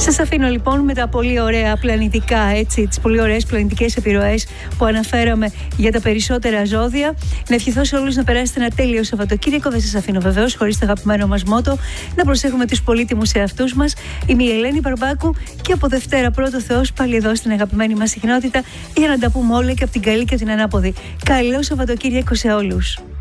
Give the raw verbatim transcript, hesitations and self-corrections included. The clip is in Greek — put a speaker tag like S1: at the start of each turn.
S1: Σας αφήνω λοιπόν με τα πολύ ωραία πλανητικά, έτσι, τις πολύ ωραίες πλανητικές επιρροές που αναφέραμε για τα περισσότερα ζώδια. Να ευχηθώ σε όλους να περάσετε ένα τέλειο Σαββατοκύριακο. Δεν σας αφήνω βεβαίως χωρίς το αγαπημένο μας μότο, να προσέχουμε τους πολύτιμους εαυτούς μας. Είμαι η Ελένη Μπαρμπάκου και από Δευτέρα πρώτο Θεός πάλι εδώ στην αγαπημένη μας συχνότητα για να τα πούμε όλα και από την καλή και την ανάποδη. Καλό Σαββατοκύριακο σε όλους.